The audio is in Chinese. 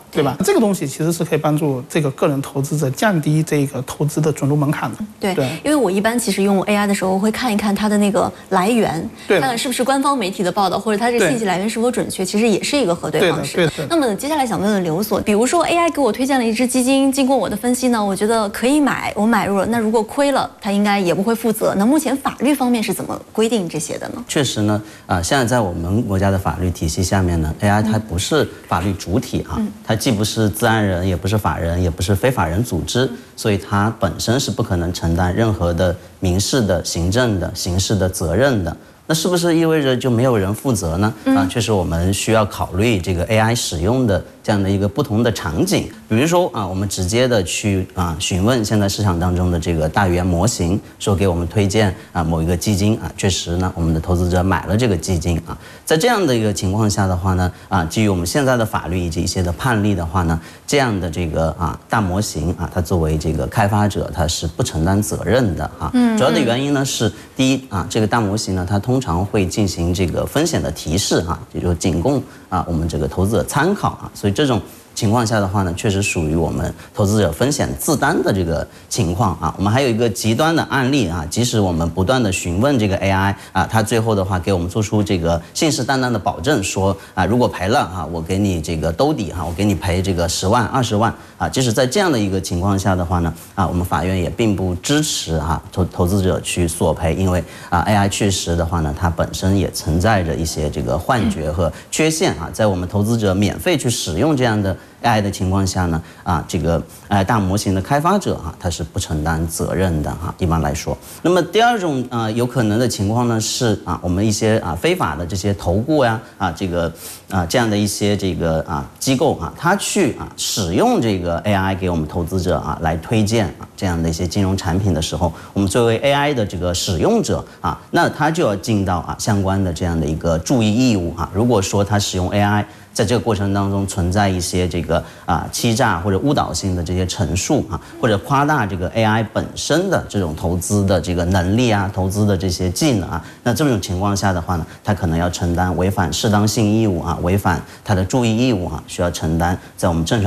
对吧？这个东西其实是可以帮助这个个人投资者降低这个投资的准入门槛的。 对，因为我一般其实用 AI 的时候会看一看它的那个来源，看看是不是官方媒体的报道，或者它这信息来源是否准确，其实也是一个核对方式。 对。 那么接下来想问问刘所，比如说 AI 给我推荐了一只基金，经过我的分析呢，我觉得可以买，我买入了，那如果亏了，它应该也不会负责。那目前法律方面是怎么规定这些的呢？ 确实呢，现在在我们国家的法律体系下面呢 ，AI 它不是法律主体啊，它既不是自然人，也不是法人，也不是非法人组织，所以它本身是不可能承担任何的民事的、行政的、刑事的责任的。那是不是意味着就没有人负责呢？确实我们需要考虑这个 AI 使用的这样的一个不同的场景。比如说我们直接的去询问现在市场当中的这个大语言模型，说给我们推荐某一个基金确实呢我们的投资者买了这个基金在这样的一个情况下的话呢基于我们现在的法律以及一些的判例的话呢，这样的这个大模型它作为这个开发者它是不承担责任的主要的原因呢是第一这个大模型呢它通常会进行这个风险的提示也就是仅供我们这个投资者参考所以这种情况下的话呢，确实属于我们投资者风险自担的这个情况我们还有一个极端的案例即使我们不断的询问这个 AI它最后的话给我们做出这个信誓旦旦的保证，说如果赔了我给你这个兜底我给你赔这个10万、20万即使在这样的一个情况下的话呢我们法院也并不支持投资者去索赔，因为AI 确实的话呢，它本身也存在着一些这个幻觉和缺陷在我们投资者免费去使用这样的AI 的情况下呢这个大模型的开发者他是不承担责任的一般来说。那么第二种有可能的情况呢是我们一些非法的这些投顾这样的一些这个机构他去使用这个 AI 给我们投资者来推荐这样的一些金融产品的时候，我们作为 AI 的这个使用者那他就要尽到相关的这样的一个注意义务如果说他使用 AI在这个过程当中存在一些这个欺诈或者误导性的这些陈述或者夸大这个 AI 本身的这种投资的这个能力投资的这些技能那这种情况下的话呢，他可能要承担违反适当性义务违反他的注意义务需要承担在我们正常